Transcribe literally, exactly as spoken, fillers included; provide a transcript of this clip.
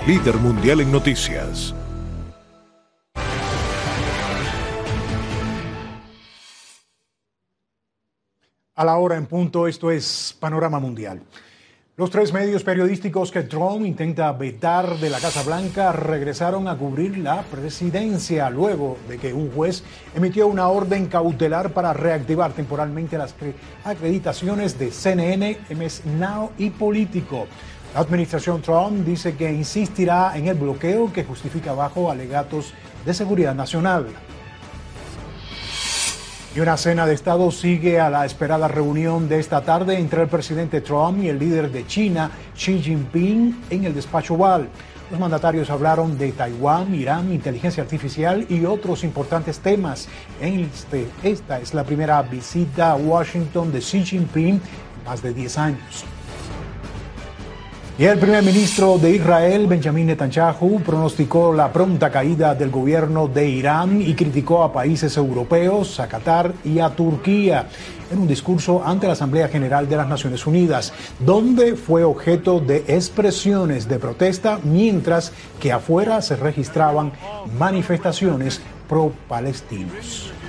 líder mundial en noticias. A la hora en punto, esto es Panorama Mundial. Los tres medios periodísticos que Trump intenta vetar de la Casa Blanca regresaron a cubrir la presidencia luego de que un juez emitió una orden cautelar para reactivar temporalmente las acreditaciones de C N N, M S Now y Político. La administración Trump dice que insistirá en el bloqueo que justifica bajo alegatos de seguridad nacional. Y una cena de Estado sigue a la esperada reunión de esta tarde entre el presidente Trump y el líder de China, Xi Jinping, en el despacho Oval. Los mandatarios hablaron de Taiwán, Irán, inteligencia artificial y otros importantes temas. Este, esta es la primera visita a Washington de Xi Jinping en más de diez años. Y el primer ministro de Israel, Benjamin Netanyahu, pronosticó la pronta caída del gobierno de Irán y criticó a países europeos, a Qatar y a Turquía en un discurso ante la Asamblea General de las Naciones Unidas, donde fue objeto de expresiones de protesta, mientras que afuera se registraban manifestaciones pro-palestinos.